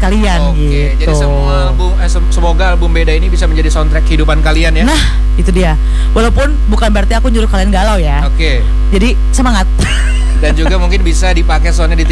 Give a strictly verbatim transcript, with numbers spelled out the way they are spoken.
kalian. Oke, gitu. jadi semua album, eh, sem- semoga album Beda ini bisa menjadi soundtrack kehidupan kalian ya. Nah, itu dia. Walaupun bukan berarti aku nyuruh kalian galau ya. Oke. Jadi semangat. Dan juga mungkin bisa dipakai soundnya di